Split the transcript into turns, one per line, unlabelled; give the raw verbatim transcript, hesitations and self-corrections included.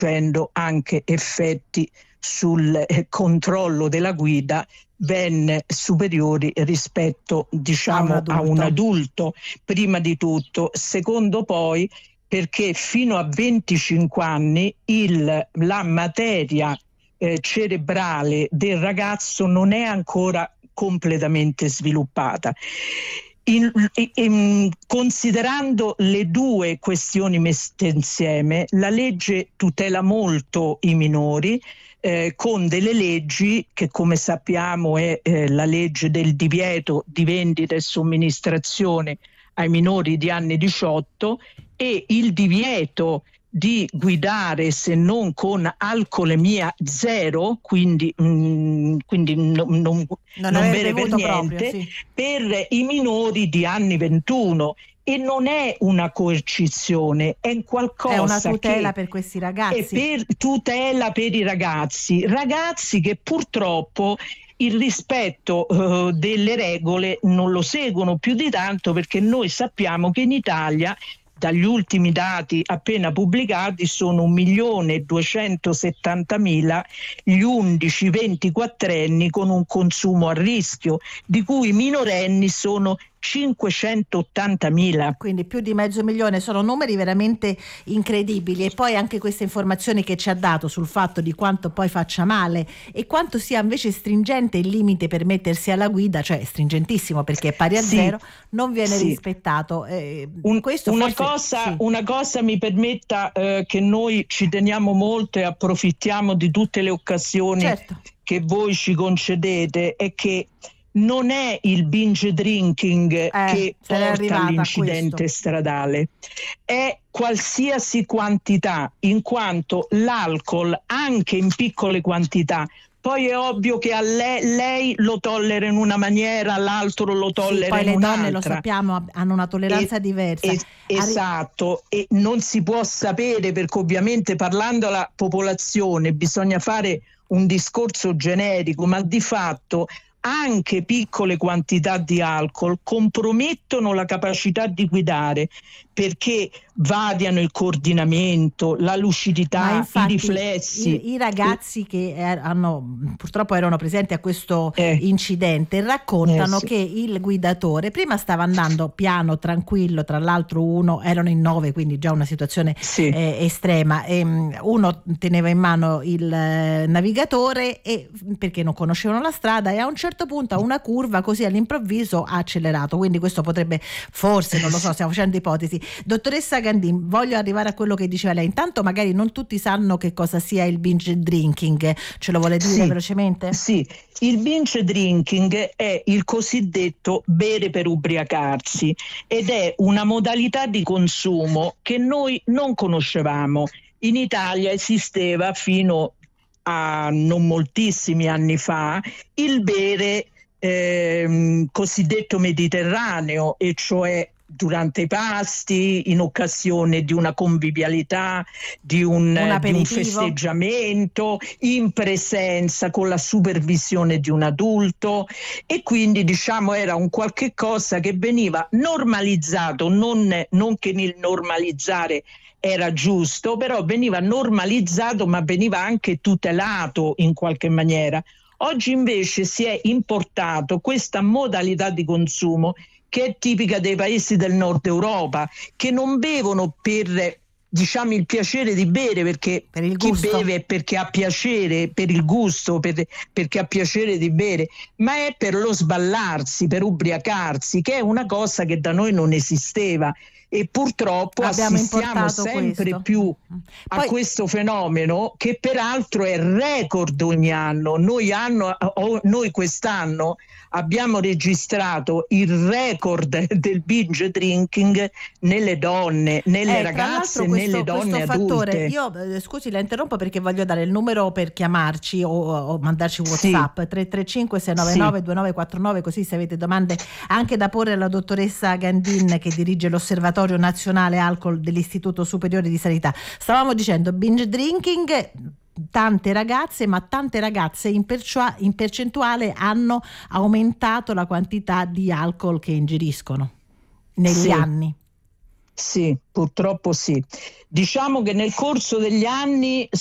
producendo anche effetti sul eh, controllo della guida ben superiori rispetto, diciamo, a un, a un adulto, prima di tutto. Secondo, poi perché fino a venticinque anni il, la materia eh, cerebrale del ragazzo non è ancora completamente sviluppata. In, in, considerando le due questioni messe insieme, la legge tutela molto i minori, eh, con delle leggi che, come sappiamo, è eh, la legge del divieto di vendita e somministrazione ai minori di anni diciotto e il divieto di guidare se non con alcolemia zero, quindi, mh, quindi non, non, non, non bere per niente, proprio, sì. Per i minori di anni ventuno. E non è una coercizione, è qualcosa,
è una tutela
che
per questi ragazzi.
È per tutela per i ragazzi, ragazzi che purtroppo il rispetto uh, delle regole non lo seguono più di tanto, perché noi sappiamo che in Italia, dagli ultimi dati appena pubblicati, sono un milione e duecentosettantamila gli undici ventiquattrenni con un consumo a rischio, di cui i minorenni sono cinquecentottantamila.
Quindi più di mezzo milione, sono numeri veramente incredibili. E poi anche queste informazioni che ci ha dato sul fatto di quanto poi faccia male e quanto sia invece stringente il limite per mettersi alla guida, cioè stringentissimo perché è pari a sì. zero, non viene sì. rispettato. Eh,
Un,
questo
una,
forse,
cosa,
sì.
una cosa mi permetta, eh, che noi ci teniamo molto e approfittiamo di tutte le occasioni
certo.
che voi ci concedete, è che non è il binge drinking eh, che porta all'incidente stradale, è qualsiasi quantità, in quanto l'alcol, anche in piccole quantità, poi è ovvio che a lei, lei lo tollera in una maniera, l'altro lo tollera
sì,
in un'altra.
Poi le donne, lo sappiamo, hanno una tolleranza
e,
diversa.
E, esatto, e non si può sapere, perché ovviamente parlando alla popolazione bisogna fare un discorso generico, ma di fatto anche piccole quantità di alcol compromettono la capacità di guidare, perché variano il coordinamento, la lucidità,
infatti,
i riflessi.
I, i ragazzi che er- hanno purtroppo erano presenti a questo
eh.
incidente raccontano
eh, sì.
che il guidatore prima stava andando piano, tranquillo, tra l'altro uno, erano in nove, quindi già una situazione
sì.
eh, estrema, e, um, uno teneva in mano il eh, navigatore e, perché non conoscevano la strada, e a un certo punto a una curva così all'improvviso ha accelerato, quindi questo potrebbe, forse, non lo so, stiamo facendo ipotesi. Dottoressa Gandin, voglio arrivare a quello che diceva lei. Intanto magari non tutti sanno che cosa sia il binge drinking, ce lo vuole dire
sì,
velocemente?
Sì, il binge drinking è il cosiddetto bere per ubriacarsi ed è una modalità di consumo che noi non conoscevamo. In Italia esisteva fino a non moltissimi anni fa il bere eh, cosiddetto mediterraneo, e cioè durante i pasti, in occasione di una convivialità, di un,
un
di un festeggiamento, in presenza, con la supervisione di un adulto, e quindi diciamo era un qualche cosa che veniva normalizzato, non, non che il normalizzare era giusto, però veniva normalizzato, ma veniva anche tutelato in qualche maniera. Oggi invece si è importato questa modalità di consumo che è tipica dei paesi del nord Europa, che non bevono per, diciamo, il piacere di bere, perché
per il
chi
gusto.
beve è perché ha piacere, per il gusto, per, perché ha piacere di bere, ma è per lo sballarsi, per ubriacarsi, che è una cosa che da noi non esisteva. E purtroppo
abbiamo
assistiamo sempre
questo.
più a Poi, questo fenomeno, che peraltro è record ogni anno. Noi, anno, noi quest'anno abbiamo registrato il record del binge drinking nelle donne, nelle
eh,
ragazze,
questo,
nelle donne
questo
adulte.
Fattore, io eh, scusi, la interrompo perché voglio dare il numero per chiamarci o, o mandarci WhatsApp, sì. tre tre cinque sei nove nove sì. due nove quattro nove, così se avete domande anche da porre alla dottoressa Gandin, che dirige l'Osservatorio Nazionale Alcol dell'Istituto Superiore di Sanità. Stavamo dicendo binge drinking, tante ragazze, ma tante ragazze in, percia- in percentuale hanno aumentato la quantità di alcol che ingeriscono negli
sì.
anni.
Sì, purtroppo sì. Diciamo che nel corso degli anni